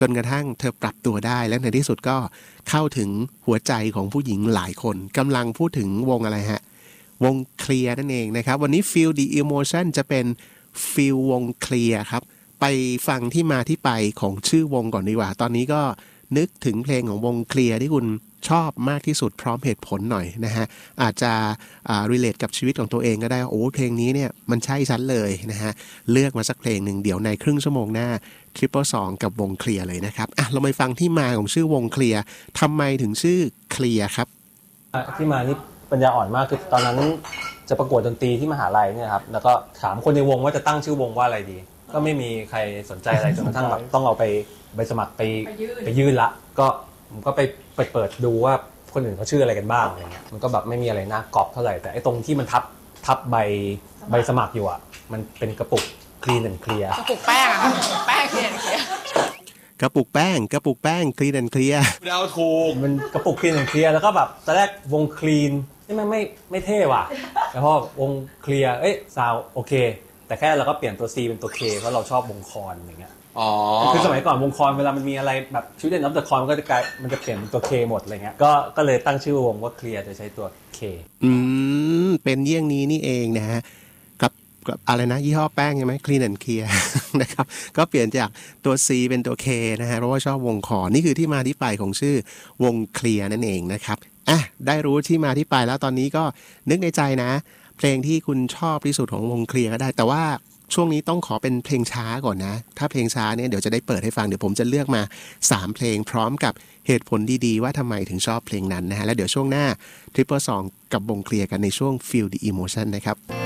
จนกระทั่งเธอปรับตัวได้และในที่สุดก็เข้าถึงหัวใจของผู้หญิงหลายคนกำลังพูดถึงวงอะไรฮะวงเคลียร์นั่นเองนะครับวันนี้ Feel the Emotion จะเป็น Feel วงเคลียร์ครับไปฟังที่มาที่ไปของชื่อวงก่อนดีกว่าตอนนี้ก็นึกถึงเพลงของวงเคลียร์ที่คุณชอบมากที่สุดพร้อมเหตุผลหน่อยนะฮะอาจจะrelate กับชีวิตของตัวเองก็ได้โอ้เพลงนี้เนี่ยมันใช่ฉันเลยนะฮะเลือกมาสักเพลงหนึ่งเดี๋ยวในครึ่งชั่วโมงหน้า 222 กับวงเคลียร์เลยนะครับเราไปฟังที่มาของชื่อวงเคลียร์ทำไมถึงชื่อเคลียร์ครับที่มานี่ปัญญาอ่อนมากคือตอนนั้นจะประกวดดนตรีที่มหาลัยเนี่ยครับแล้วก็ถามคนในวงว่าจะตั้งชื่อวงว่าอะไรดีก็ไม่มีใครสนใจอะไรจนกระทั่งแบบต้องเอาไปสมัครไปยื่นละก็ผมก็ไปเปิดดูว่าคนอื่นเขาชื่ออะไรกันบ้างอะไรเงี้ยมันก็แบบไม่มีอะไรน่ากอบเท่าไหร่แต่ไอ้ตรงที่มันทับใบสมัครอยู่อ่ะมันเป็นกระปุกคลีนแอนด์เคลียร์กระปุกแป้งอะครับแป้งคลีนแอนด์เคลียร์กระปุกแป้งคลีนแอนด์เคลียร์เดาถูกมันกระปุกคลีนแอนด์เคลียร์แล้วก็แบบตอนแรกวงคลีนนี่ไม่เท่ว่ะแล้วพอวงเคลียร์ซาวโอเคแต่แค่เราก็เปลี่ยนตัว C เป็นตัว K เพราะเราชอบวงคอนอย่างเงี้ยคือสมัยก่อนวงคอนเวลามันมีอะไรแบบชีวิตในนับเดอะคอนมันจะเปลี่ยนตัว K หมดอะไรเงี้ยก็เลยตั้งชื่อวงว่าเคลียร์จะใช้ตัว K เป็นเยี่ยงนี้นี่เองนะฮะกับอะไรนะยี่ห้อแป้งใช่ไหม Clean and Clear นะครับก็เปลี่ยนจากตัว C เป็นตัว K นะฮะเพราะว่าชอบวงคอนนี่คือที่มาที่ไปของชื่อวงเคลียร์นั่นเองนะครับได้รู้ที่มาที่ไปแล้วตอนนี้ก็นึกในใจนะเพลงที่คุณชอบที่สุดของวงเคลียร์ก็ได้แต่ว่าช่วงนี้ต้องขอเป็นเพลงช้าก่อนนะถ้าเพลงช้าเนี่ยเดี๋ยวจะได้เปิดให้ฟังเดี๋ยวผมจะเลือกมา3เพลงพร้อมกับเหตุผลดีๆว่าทำไมถึงชอบเพลงนั้นนะฮะแล้วเดี๋ยวช่วงหน้า222กับวงเคลียร์กันในช่วง Feel the Emotion นะครับ